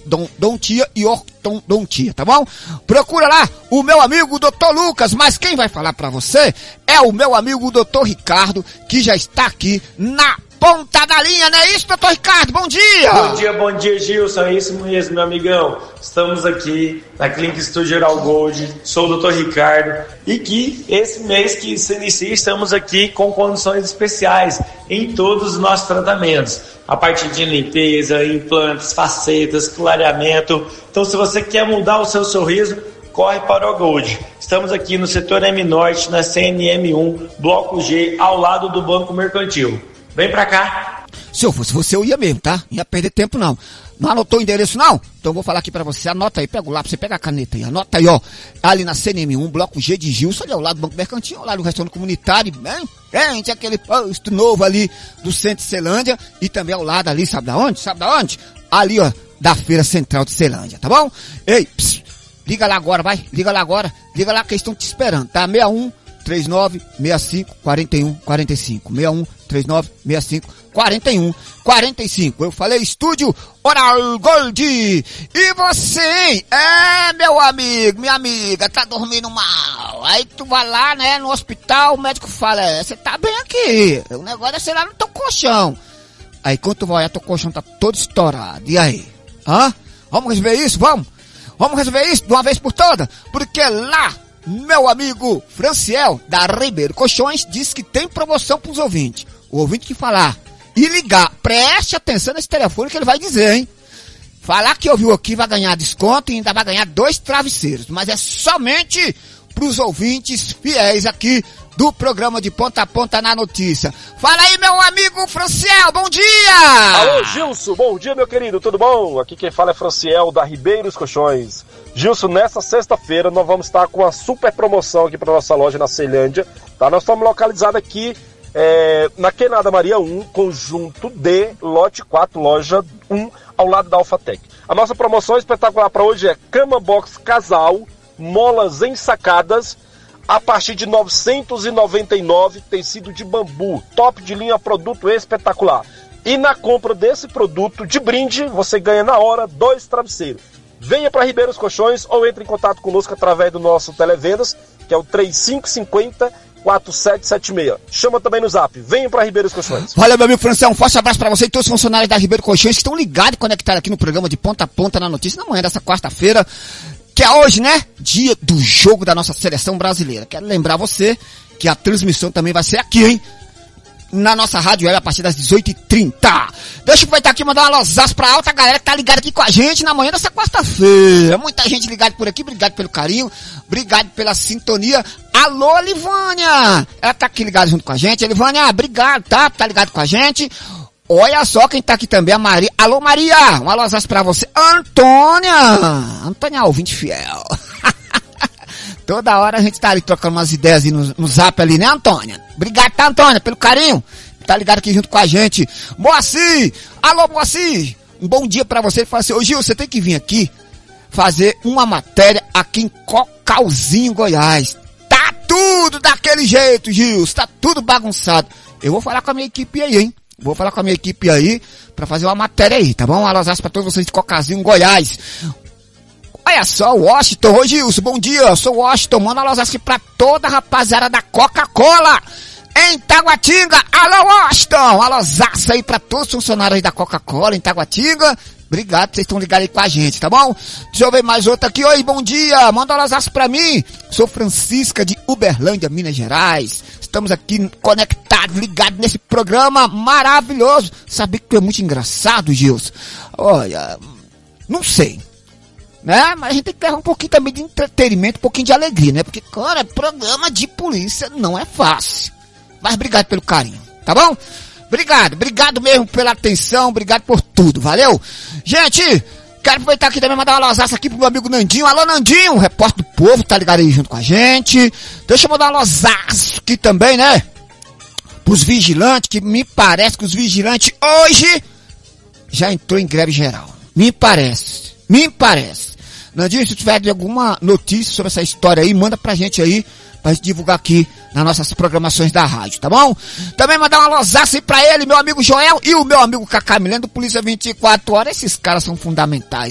endodontia e ortodontia, tá bom? Procura lá o meu amigo Dr. Lucas, mas quem vai falar pra você é o meu amigo Dr. Ricardo, que já está aqui na ponta da linha, não é isso, doutor Ricardo? Bom dia! Bom dia, Gilson, é isso mesmo, meu amigão. Estamos aqui na Clínica Estúdio Oral Gold, sou o doutor Ricardo, e que esse mês que se inicia, estamos aqui com condições especiais em todos os nossos tratamentos, a partir de limpeza, implantes, facetas, clareamento. Então, se você quer mudar o seu sorriso, corre para o Gold. Estamos aqui no setor M Norte, na CNM1, bloco G, ao lado do Banco Mercantil. Vem pra cá. Se eu fosse você, eu ia mesmo, tá? Não ia perder tempo, não. Não anotou o endereço, não? Então eu vou falar aqui pra você. Anota aí, pega o lápis, você pega a caneta aí. Anota aí, ó. Ali na CNM1, bloco G de Gilson, ali ao lado do Banco Mercantil, ao lado do restaurante comunitário, bem frente, aquele posto novo ali do centro de Ceilândia. E também ao lado ali, sabe da onde? Sabe da onde? Ali, ó, da Feira Central de Ceilândia, tá bom? Ei, liga lá agora, vai. Liga lá agora. Liga lá que eles estão te esperando, tá? 61 39 65 41 45. 61 39 65 41 45. Eu falei Estúdio Oral Gold. E você, hein? É, meu amigo, minha amiga, tá dormindo mal. Aí tu vai lá, né, no hospital, o médico fala, você tá bem aqui. O negócio é ser lá no teu colchão. Aí quando tu vai olhar, teu colchão tá todo estourado. E aí? Hã? Vamos resolver isso? Vamos? Vamos resolver isso de uma vez por todas? Porque lá, meu amigo Franciel, da Ribeiro Colchões, disse que tem promoção pros ouvintes. O ouvinte que falar e ligar, preste atenção nesse telefone que ele vai dizer, hein? Falar que ouviu aqui vai ganhar desconto e ainda vai ganhar 2 travesseiros. Mas é somente pros ouvintes fiéis aqui do programa de Ponta a Ponta na Notícia. Fala aí, meu amigo Franciel, bom dia! Alô, Gilson, bom dia, meu querido, tudo bom? Aqui quem fala é Franciel, da Ribeiros Colchões. Gilson, nessa sexta-feira nós vamos estar com uma super promoção aqui para nossa loja na Ceilândia, tá? Nós estamos localizados aqui na Quenada Maria 1, conjunto D, lote 4, loja 1, ao lado da Alphatec. A nossa promoção espetacular para hoje é cama box casal, molas ensacadas, a partir de R$ 999, tecido de bambu, top de linha, produto espetacular. E na compra desse produto de brinde, você ganha na hora 2 travesseiros. Venha para Ribeiros Colchões ou entre em contato conosco através do nosso televendas, que é o 3550-4776. Chama também no zap. Venha para Ribeiros Colchões. Valeu, meu amigo Franciel. Um forte abraço para você e todos os funcionários da Ribeiro Colchões que estão ligados e conectados aqui no programa de Ponta a Ponta na Notícia, na manhã dessa quarta-feira, que é hoje, né? Dia do jogo da nossa seleção brasileira. Quero lembrar você que a transmissão também vai ser aqui, hein? Na nossa rádio web a partir das 18h30. Deixa eu aproveitar aqui e mandar uma losaço pra alta galera que tá ligada aqui com a gente na manhã dessa quarta-feira. Muita gente ligada por aqui, obrigado pelo carinho, obrigado pela sintonia. Alô, Livânia! Ela tá aqui ligada junto com a gente. Livânia, obrigado, tá ligado com a gente. Olha só quem tá aqui também, a Maria. Alô, Maria! Um alôzaço pra você. Antônia! Antônia, ouvinte fiel. Toda hora a gente tá ali trocando umas ideias aí no zap ali, né, Antônia? Obrigado, tá, Antônia, pelo carinho. Tá ligado aqui junto com a gente. Moacir! Alô, Moacir! Um bom dia pra você. Ele fala assim, ô Gil, você tem que vir aqui fazer uma matéria aqui em Cocalzinho, Goiás. Tá tudo daquele jeito, Gil. Tá tudo bagunçado. Eu vou falar com a minha equipe aí, hein? Vou falar com a minha equipe aí pra fazer uma matéria aí, tá bom? Um alôzaço pra todos vocês de Cocalzinho, Goiás. Olha só, Washington. Ô Gilson, bom dia. Eu sou o Washington. Manda um alôzaço aqui pra toda a rapaziada da Coca-Cola em Taguatinga. Alô, Washington. Alôzaço aí pra todos os funcionários da Coca-Cola em Taguatinga. Obrigado, vocês estão ligados aí com a gente, tá bom? Deixa eu ver mais outra aqui. Oi, bom dia. Manda um alôzaço pra mim. Sou Francisca de Uberlândia, Minas Gerais. Estamos aqui conectados, ligados nesse programa maravilhoso. Sabe que é muito engraçado, Gilson? Olha, não sei, né? Mas a gente tem que levar um pouquinho também de entretenimento, um pouquinho de alegria, né? Porque, cara, programa de polícia não é fácil. Mas obrigado pelo carinho, tá bom? Obrigado mesmo pela atenção, obrigado por tudo, valeu? Gente, quero aproveitar aqui também e mandar uma losaça aqui pro meu amigo Nandinho. Alô, Nandinho, repórter do povo, tá ligado aí junto com a gente. Deixa eu mandar uma losaça aqui também, né? Pros vigilantes, que me parece que os vigilantes hoje já entrou em greve geral. Me parece. Nandinho, se tiver alguma notícia sobre essa história aí, manda pra gente aí, pra gente divulgar aqui nas nossas programações da rádio, tá bom? Também mandar uma losaça aí pra ele, meu amigo Joel e o meu amigo Cacá Mileno do Polícia 24 Horas. Esses caras são fundamentais.